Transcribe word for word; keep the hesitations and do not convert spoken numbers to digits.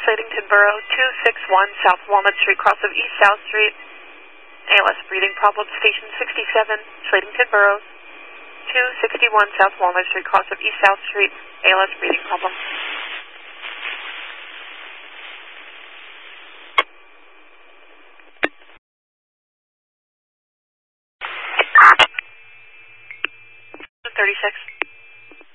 Slatington Borough, two six one South Walnut Street, cross of East South Street. A L S breathing problem, station sixty-seven, Slatington Borough, two sixty-one South Walnut Street, cross of East South Street. A L S breathing problem. thirty-six.